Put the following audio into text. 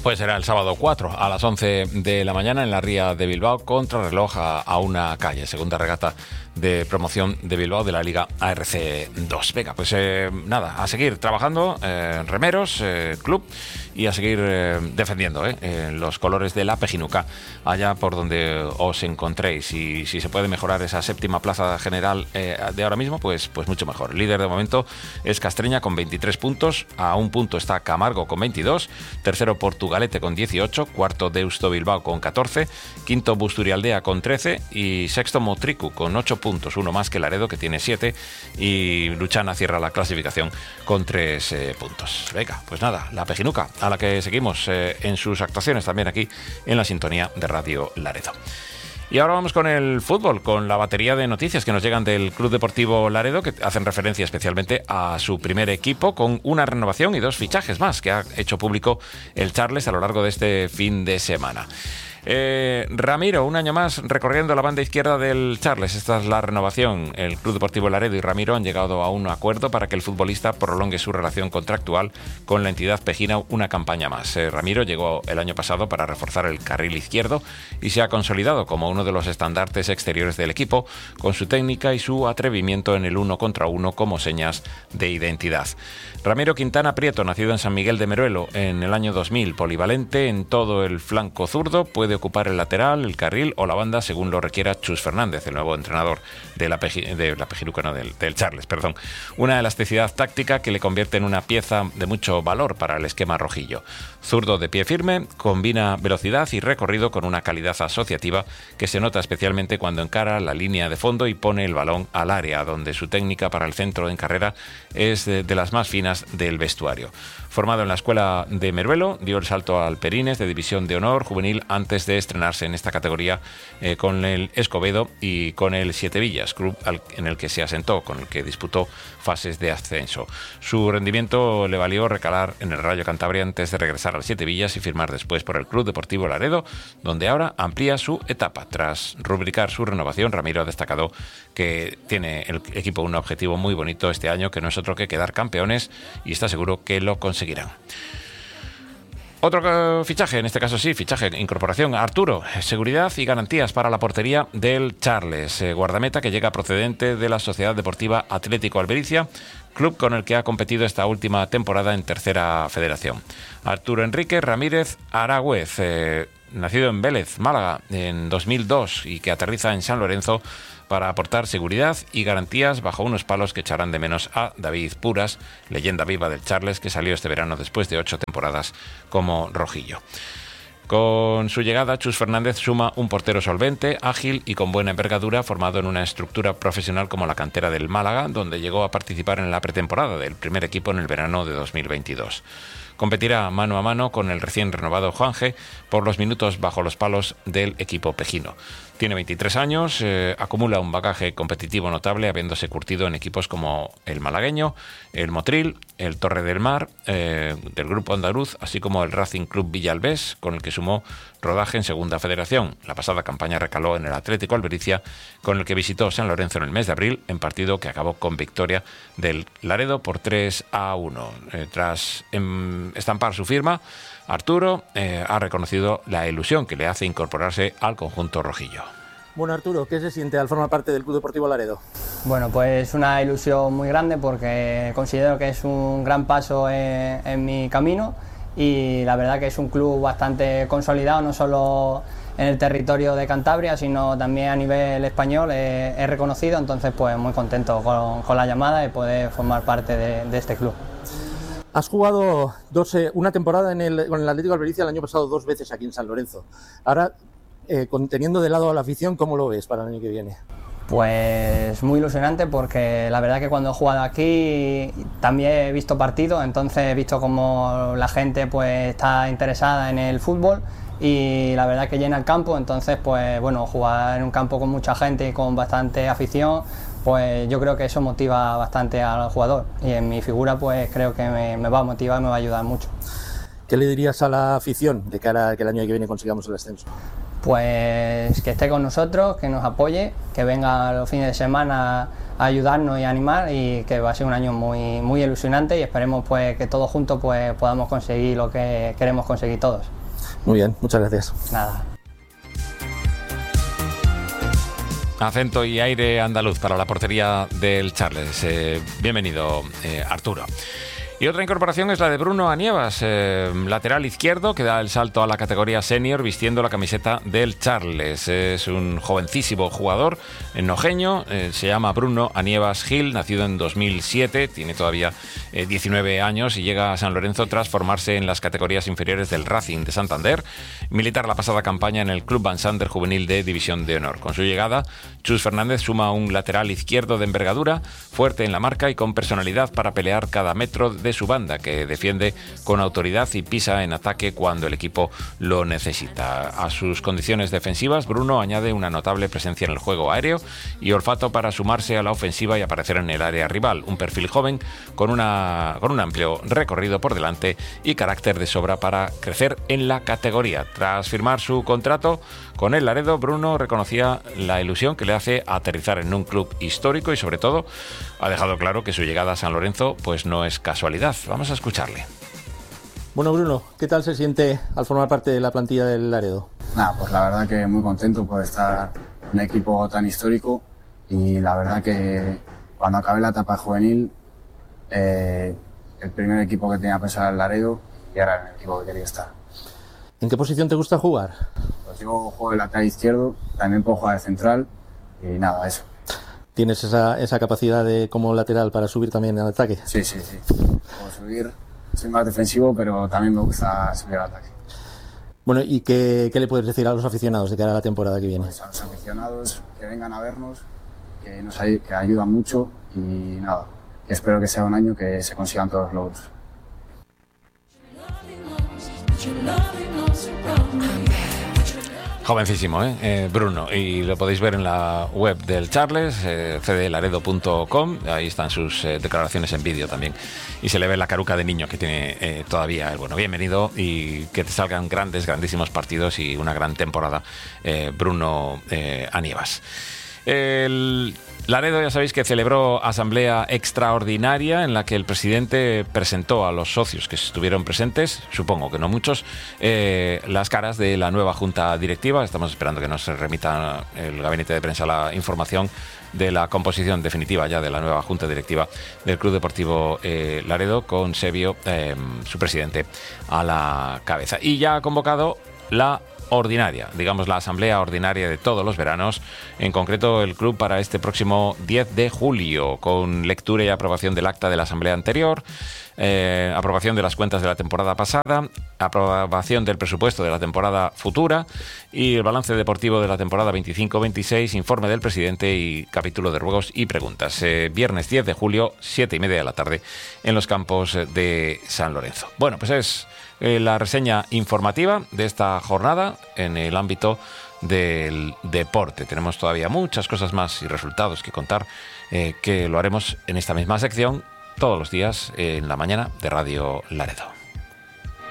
Pues será el sábado 4 a las 11 de la mañana en la Ría de Bilbao, contrarreloj a una calle, segunda regata de promoción de Bilbao de la Liga ARC2. Venga, pues nada, a seguir trabajando, remeros, club, y a seguir defendiendo los colores de la Pejinuca allá por donde os encontréis. Y si se puede mejorar esa séptima plaza general de ahora mismo, pues mucho mejor. El líder de momento es Castreña con 23 puntos, a un punto está Camargo con 22, tercero Portugalete con 18, cuarto Deusto Bilbao con 14, quinto Busturialdea con 13 y sexto Motricu con 8 puntos, uno más que Laredo que tiene 7, y Luchana cierra la clasificación con 3 puntos. Venga, pues nada, la Pejinuca a la que seguimos en sus actuaciones también aquí en la sintonía de Radio Laredo. Y ahora vamos con el fútbol, con la batería de noticias que nos llegan del Club Deportivo Laredo, que hacen referencia especialmente a su primer equipo, con una renovación y 2 fichajes más que ha hecho público el Charles a lo largo de este fin de semana. Ramiro, un año más recorriendo la banda izquierda del Charles. Esta es la renovación. El Club Deportivo Laredo y Ramiro han llegado a un acuerdo para que el futbolista prolongue su relación contractual con la entidad pejina una campaña más. Ramiro llegó el año pasado para reforzar el carril izquierdo y se ha consolidado como uno de los estandartes exteriores del equipo, con su técnica y su atrevimiento en el 1 contra 1 como señas de identidad. Ramiro Quintana Prieto, nacido en San Miguel de Meruelo en el año 2000, polivalente en todo el flanco zurdo, puede ocupar el lateral, el carril o la banda según lo requiera Chus Fernández, el nuevo entrenador de la Pejinuca, no, del Charles, perdón. Una elasticidad táctica que le convierte en una pieza de mucho valor para el esquema rojillo. Zurdo de pie firme, combina velocidad y recorrido con una calidad asociativa que se nota especialmente cuando encara la línea de fondo y pone el balón al área, donde su técnica para el centro en carrera es de las más finas del vestuario. Formado en la escuela de Meruelo, dio el salto al Perines de División de Honor Juvenil antes de estrenarse en esta categoría con el Escobedo y con el Siete Villas, club en el que se asentó, con el que disputó fases de ascenso. Su rendimiento le valió recalar en el Rayo Cantabria antes de regresar al Siete Villas y firmar después por el Club Deportivo Laredo, donde ahora amplía su etapa. Tras rubricar su renovación, Ramiro ha destacado que tiene el equipo un objetivo muy bonito este año, que no es otro que quedar campeones, y está seguro que lo conseguirán. Otro fichaje, en este caso sí, incorporación, Arturo, seguridad y garantías para la portería del Charles, guardameta que llega procedente de la Sociedad Deportiva Atlético Albericia, club con el que ha competido esta última temporada en Tercera Federación. Arturo Enrique Ramírez Aragüez, nacido en Vélez, Málaga, en 2002 y que aterriza en San Lorenzo para aportar seguridad y garantías bajo unos palos que echarán de menos a David Puras, leyenda viva del Charles, que salió este verano después de 8 temporadas como rojillo. Con su llegada, Chus Fernández suma un portero solvente, ágil y con buena envergadura, formado en una estructura profesional como la cantera del Málaga, donde llegó a participar en la pretemporada del primer equipo en el verano de 2022. Competirá mano a mano con el recién renovado Juanje por los minutos bajo los palos del equipo pejino. Tiene 23 años, acumula un bagaje competitivo notable, habiéndose curtido en equipos como el malagueño, el Motril, el Torre del Mar, del Grupo Andaluz, así como el Racing Club Villalbés, con el que sumó rodaje en Segunda Federación. La pasada campaña recaló en el Atlético Albericia, con el que visitó San Lorenzo en el mes de abril, en partido que acabó con victoria del Laredo por 3-1. Tras estampar su firma, Arturo ha reconocido la ilusión que le hace incorporarse al conjunto rojillo. Bueno, Arturo, ¿qué se siente al formar parte del Club Deportivo Laredo? Bueno, pues una ilusión muy grande porque considero que es un gran paso en mi camino y la verdad que es un club bastante consolidado, no solo en el territorio de Cantabria, sino también a nivel español, es reconocido, entonces pues muy contento con la llamada de poder formar parte de este club. Has jugado una temporada con el Atlético Albericia el año pasado 2 veces aquí en San Lorenzo. Ahora, teniendo de lado a la afición, ¿cómo lo ves para el año que viene? Pues muy ilusionante porque la verdad que cuando he jugado aquí también he visto partidos, entonces he visto cómo la gente pues está interesada en el fútbol y la verdad que llena el campo, entonces pues bueno, jugar en un campo con mucha gente y con bastante afición, pues yo creo que eso motiva bastante al jugador y en mi figura pues creo que me va a motivar y me va a ayudar mucho. ¿Qué le dirías a la afición de cara a que el año que viene consigamos el ascenso? Pues que esté con nosotros, que nos apoye, que venga los fines de semana a ayudarnos y a animar y que va a ser un año muy, muy ilusionante y esperemos pues que todos juntos pues podamos conseguir lo que queremos conseguir todos. Muy bien, muchas gracias. Nada. Acento y aire andaluz para la portería del Charles. Bienvenido, Arturo. Y otra incorporación es la de Bruno Anievas, lateral izquierdo, que da el salto a la categoría senior vistiendo la camiseta del Charles. Es un jovencísimo jugador nojeño, se llama Bruno Anievas Gil, nacido en 2007, tiene todavía 19 años y llega a San Lorenzo tras formarse en las categorías inferiores del Racing de Santander, militar la pasada campaña en el Club Van Sander juvenil de División de Honor. Con su llegada, Chus Fernández suma un lateral izquierdo de envergadura, fuerte en la marca y con personalidad para pelear cada metro de su banda, que defiende con autoridad y pisa en ataque cuando el equipo lo necesita. A sus condiciones defensivas, Bruno añade una notable presencia en el juego aéreo y olfato para sumarse a la ofensiva y aparecer en el área rival. Un perfil joven con un amplio recorrido por delante y carácter de sobra para crecer en la categoría. Tras firmar su contrato con el Laredo, Bruno reconocía la ilusión que le hace aterrizar en un club histórico y sobre todo ha dejado claro que su llegada a San Lorenzo pues no es casualidad. Vamos a escucharle. Bueno, Bruno, ¿qué tal se siente al formar parte de la plantilla del Laredo? Pues la verdad que muy contento por estar en un equipo tan histórico y la verdad que cuando acabé la etapa juvenil el primer equipo que tenía pensado era el Laredo y ahora era el equipo que quería estar. ¿En qué posición te gusta jugar? Pues yo juego de lateral izquierdo, también puedo jugar de central y nada, eso. ¿Tienes esa capacidad como lateral para subir también al ataque? Sí. Puedo subir, soy más defensivo, pero también me gusta subir al ataque. Bueno, ¿y qué le puedes decir a los aficionados de cara a la temporada que viene? Pues a los aficionados que vengan a vernos, que ayudan mucho y nada, espero que sea un año que se consigan todos los logros. Jovencísimo, Bruno, y lo podéis ver en la web del Charles, cdlaredo.com, ahí están sus declaraciones en vídeo también, y se le ve la caruca de niño que tiene todavía. Bueno, bienvenido y que te salgan grandísimos partidos y una gran temporada, Bruno Anievas. El Laredo, ya sabéis que celebró asamblea extraordinaria en la que el presidente presentó a los socios que estuvieron presentes, supongo que no muchos, las caras de la nueva junta directiva. Estamos esperando que nos remita el gabinete de prensa la información de la composición definitiva ya de la nueva junta directiva del Club Deportivo Laredo, con Sebio, su presidente, a la cabeza. Y ya ha convocado la ordinaria, digamos la asamblea ordinaria de todos los veranos, en concreto el club para este próximo 10 de julio, con lectura y aprobación del acta de la asamblea anterior, aprobación de las cuentas de la temporada pasada, aprobación del presupuesto de la temporada futura y el balance deportivo de la temporada 25-26, informe del presidente y capítulo de ruegos y preguntas. Viernes 10 de julio, 7:30 de la tarde, en los campos de San Lorenzo. Bueno, pues es la reseña informativa de esta jornada en el ámbito del deporte. Tenemos todavía muchas cosas más y resultados que contar, que lo haremos en esta misma sección todos los días en la mañana de Radio Laredo.